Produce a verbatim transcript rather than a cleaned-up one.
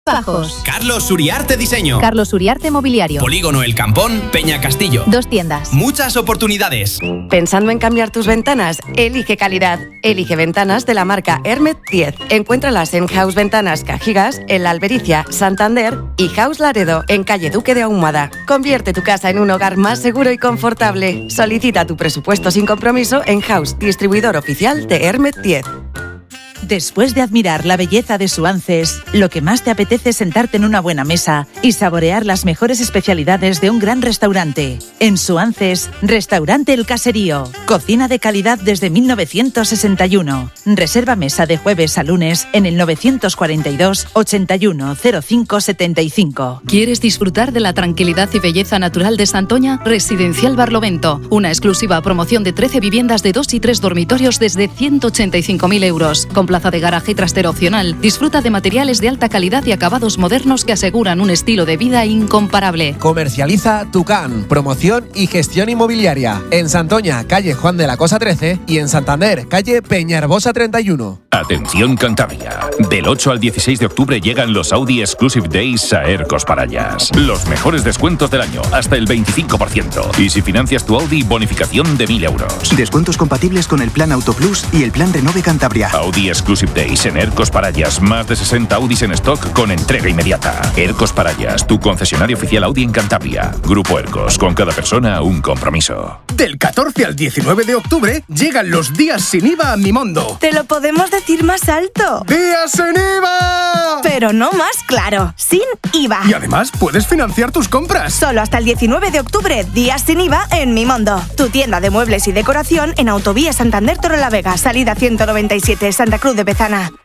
Bajos. Carlos Uriarte Diseño. Carlos Uriarte Mobiliario. Polígono El Campón, Peña Castillo. Dos tiendas. Muchas oportunidades. ¿Pensando en cambiar tus ventanas? Elige calidad. Elige ventanas de la marca Hermet diez. Encuéntralas en House Ventanas Cajigas, en La Albericia, Santander y House Laredo, en calle Duque de Ahumada. Convierte tu casa en un hogar más seguro y confortable. Solicita tu presupuesto sin compromiso en House, distribuidor oficial de Hermet diez. Después de admirar la belleza de Suances, lo que más te apetece es sentarte en una buena mesa y saborear las mejores especialidades de un gran restaurante. En Suances, Restaurante El Caserío. Cocina de calidad desde mil novecientos sesenta y uno. Reserva mesa de jueves a lunes en el novecientos cuarenta y dos, ochenta y uno, cero cinco setenta y cinco. ¿Quieres disfrutar de la tranquilidad y belleza natural de Santoña? Residencial Barlovento. Una exclusiva promoción de trece viviendas de dos y tres dormitorios desde ciento ochenta y cinco mil euros. Con plaza de garaje y trastero opcional. Disfruta de materiales de alta calidad y acabados modernos que aseguran un estilo de vida incomparable. Comercializa Tucán, promoción y gestión inmobiliaria. En Santoña, calle Juan de la Cosa trece y en Santander, calle Peñarbosa treinta y uno. Atención Cantabria. Del ocho al dieciséis de octubre llegan los Audi Exclusive Days a Ercos Parallas. Los mejores descuentos del año, hasta el veinticinco por ciento. Y si financias tu Audi, bonificación de mil euros. Descuentos compatibles con el plan Auto Plus y el plan Renove Cantabria. Audi Exclusive Days en Ercos Parallas. Más de sesenta Audis en stock con entrega inmediata. Ercos Parallas, tu concesionario oficial Audi en Cantabria. Grupo Ercos, con cada persona un compromiso. Del catorce al diecinueve de octubre llegan los días sin I V A a Mimondo. Te lo podemos decir más alto. ¡Días sin I V A! Pero no más claro, sin I V A. Y además puedes financiar tus compras. Solo hasta el diecinueve de octubre, días sin I V A en Mimondo. Tu tienda de muebles y decoración en Autovía Santander Torrelavega, salida ciento noventa y siete, Santa Cruz de Bezana.